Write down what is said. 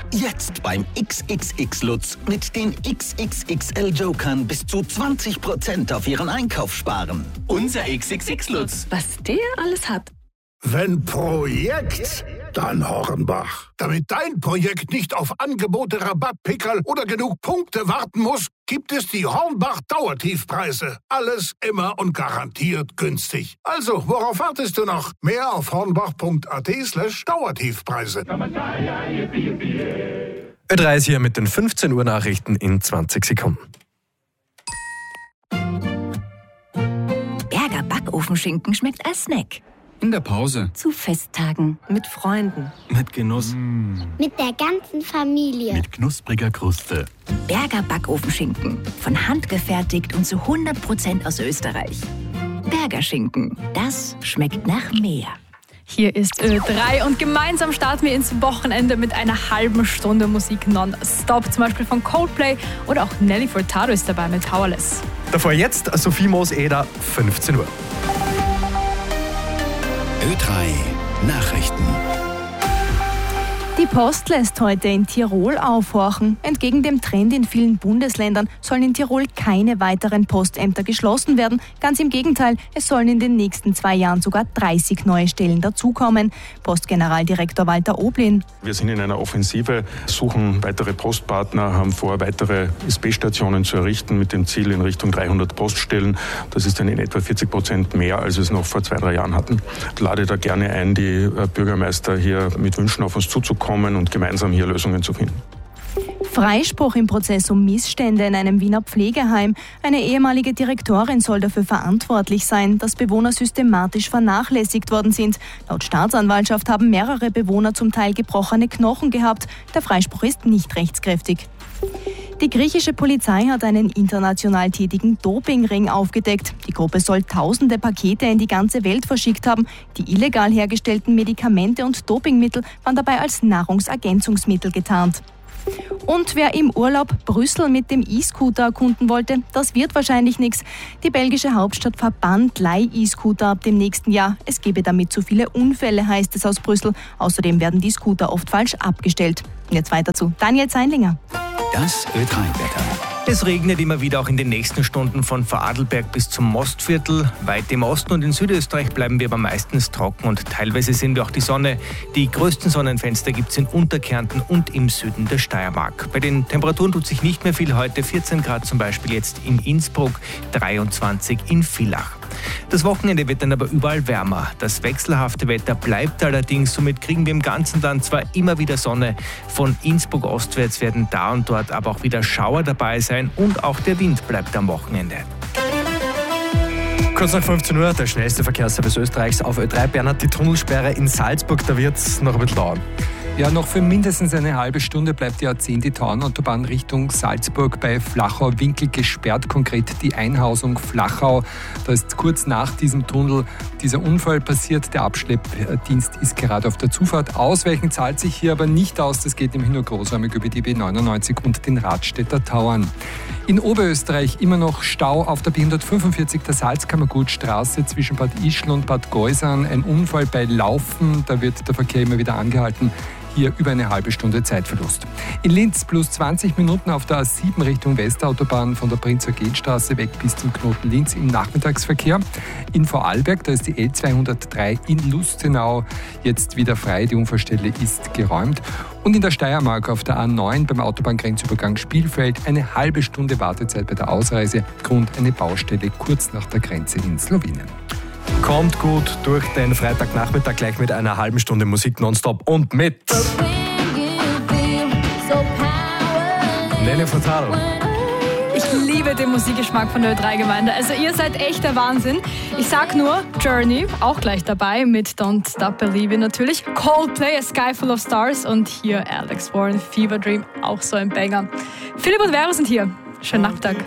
Jetzt beim XXX Lutz mit den XXXL Jokern bis zu 20% auf Ihren Einkauf sparen. Unser XXX Lutz. Was der alles hat. Wenn Projekt, dann Hornbach. Damit dein Projekt nicht auf Angebote, Rabattpickerl oder genug Punkte warten muss, gibt es die Hornbach Dauertiefpreise. Alles immer und garantiert günstig. Also, worauf wartest du noch? Mehr auf hornbach.at/Dauertiefpreise. Ö3 ist hier mit den 15 Uhr Nachrichten in 20 Sekunden. Berger Backofenschinken schmeckt als Snack. In der Pause. Zu Festtagen. Mit Freunden. Mit Genuss. Mit der ganzen Familie. Mit knuspriger Kruste. Berger Backofenschinken. Von Hand gefertigt und zu 100% aus Österreich. Berger Schinken. Das schmeckt nach mehr. Hier ist Ö3 und gemeinsam starten wir ins Wochenende mit einer halben Stunde Musik non-stop. Zum Beispiel von Coldplay oder auch Nelly Furtado ist dabei mit Powerless. Davor jetzt Sophie Moos-Eder, 15 Uhr. Ö3 Nachrichten. Die Post lässt heute in Tirol aufhorchen. Entgegen dem Trend in vielen Bundesländern sollen in Tirol keine weiteren Postämter geschlossen werden. Ganz im Gegenteil, es sollen in den nächsten 2 Jahren sogar 30 neue Stellen dazukommen. Postgeneraldirektor Walter Oblin. Wir sind in einer Offensive, suchen weitere Postpartner, haben vor, weitere SB-Stationen zu errichten mit dem Ziel in Richtung 300 Poststellen. Das ist dann in etwa 40% mehr, als wir es noch vor 2-3 Jahren hatten. Ich lade da gerne ein, die Bürgermeister hier mit Wünschen auf uns zuzukommen und gemeinsam hier Lösungen zu finden. Freispruch im Prozess um Missstände in einem Wiener Pflegeheim. Eine ehemalige Direktorin soll dafür verantwortlich sein, dass Bewohner systematisch vernachlässigt worden sind. Laut Staatsanwaltschaft haben mehrere Bewohner zum Teil gebrochene Knochen gehabt. Der Freispruch ist nicht rechtskräftig. Die griechische Polizei hat einen international tätigen Dopingring aufgedeckt. Die Gruppe soll tausende Pakete in die ganze Welt verschickt haben. Die illegal hergestellten Medikamente und Dopingmittel waren dabei als Nahrungsergänzungsmittel getarnt. Und wer im Urlaub Brüssel mit dem E-Scooter erkunden wollte, das wird wahrscheinlich nichts. Die belgische Hauptstadt verbannt Leih-E-Scooter ab dem nächsten Jahr. Es gebe damit zu viele Unfälle, heißt es aus Brüssel. Außerdem werden die Scooter oft falsch abgestellt. Und jetzt weiter zu Daniel Zeinlinger. Das Ö3-Wetter. Es regnet immer wieder auch in den nächsten Stunden von Vorarlberg bis zum Mostviertel. Weit im Osten und in Südösterreich bleiben wir aber meistens trocken und teilweise sehen wir auch die Sonne. Die größten Sonnenfenster gibt es in Unterkärnten und im Süden der Steiermark. Bei den Temperaturen tut sich nicht mehr viel heute. 14 Grad zum Beispiel jetzt in Innsbruck, 23 in Villach. Das Wochenende wird dann aber überall wärmer. Das wechselhafte Wetter bleibt allerdings. Somit kriegen wir im ganzen Land zwar immer wieder Sonne. Von Innsbruck ostwärts werden da und dort aber auch wieder Schauer dabei sein. Und auch der Wind bleibt am Wochenende. Kurz nach 15 Uhr, der schnellste Verkehrsservice Österreichs auf Ö3. Bernhard, die Tunnelsperre in Salzburg, da wird es noch ein bisschen dauern. Ja, noch für mindestens eine halbe Stunde bleibt die A10, die Tauernautobahn Richtung Salzburg bei Flachau-Winkel gesperrt, konkret die Einhausung Flachau. Da ist kurz nach diesem Tunnel dieser Unfall passiert. Der Abschleppdienst ist gerade auf der Zufahrt. Ausweichen zahlt sich hier aber nicht aus. Das geht nämlich nur großräumig über die B99 und den Radstädter Tauern. In Oberösterreich immer noch Stau auf der B145 der Salzkammergutstraße zwischen Bad Ischl und Bad Geusern. Ein Unfall bei Laufen, da wird der Verkehr immer wieder angehalten. Hier über eine halbe Stunde Zeitverlust. In Linz plus 20 Minuten auf der A7 Richtung Westautobahn von der Prinz-Eugen-Straße weg bis zum Knoten Linz im Nachmittagsverkehr. In Vorarlberg, da ist die L203 in Lustenau jetzt wieder frei. Die Unfallstelle ist geräumt. Und in der Steiermark auf der A9 beim Autobahngrenzübergang Spielfeld eine halbe Stunde Wartezeit bei der Ausreise. Grund eine Baustelle kurz nach der Grenze in Slowenien. Kommt gut durch den Freitagnachmittag gleich mit einer halben Stunde Musik nonstop und mit Nelly Furtado. Ich liebe den Musikgeschmack von der Ö3-Gemeinde. Also ihr seid echt der Wahnsinn. Ich sag nur, Journey, auch gleich dabei mit Don't Stop Believin' natürlich. Coldplay, A Sky Full of Stars und hier Alex Warren, Fever Dream, auch so ein Banger. Philipp und Vero sind hier. Schönen Nachmittag.